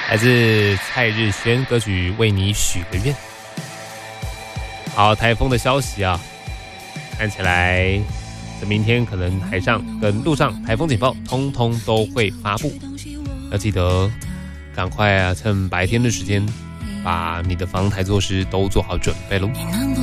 来自蔡日轩歌曲《为你许个愿》。好，台风的消息啊，看起来这明天可能海上跟陆上台风警报通通都会发布，要记得赶快啊，趁白天的时间把你的防台措施都做好准备咯。